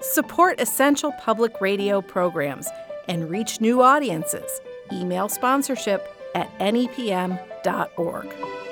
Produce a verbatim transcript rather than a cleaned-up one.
Support essential public radio programs and reach new audiences. Email sponsorship at N E P M dot org.